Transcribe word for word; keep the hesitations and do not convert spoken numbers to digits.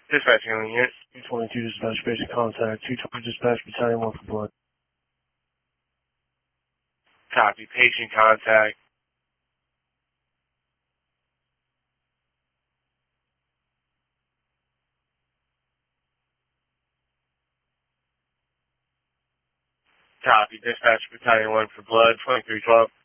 Dispatching on the unit. two twenty-two dispatch basic contact. two twenty dispatch battalion one for blood. Copy. Patient contact. Copy. Dispatch battalion one for blood. twenty-three twelve.